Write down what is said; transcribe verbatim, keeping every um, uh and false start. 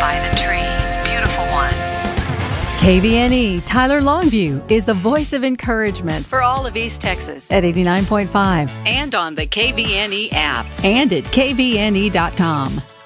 by the tree. Beautiful one. K V N E Tyler Longview is the voice of encouragement For all of East Texas. at eighty-nine point five And on the K V N E app. and at K V N E dot com.